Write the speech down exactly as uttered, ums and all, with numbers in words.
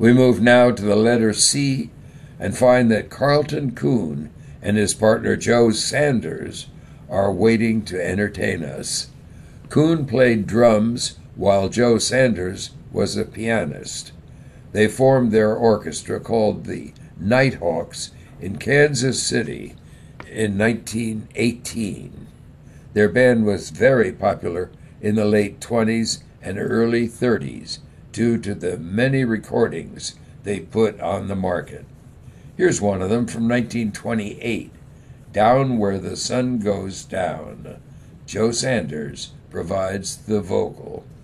We move now to the letter C and find that Carlton Coon and his partner Joe Sanders are waiting to entertain us. Coon played drums while Joe Sanders was a pianist. They formed their orchestra called the Nighthawks in Kansas City in nineteen eighteen. Their band was very popular in the late twenties and early thirties due to the many recordings they put on the market. Here's one of them from nineteen twenty-eight, Down Where the Sun Goes Down. Joe Sanders provides the vocal.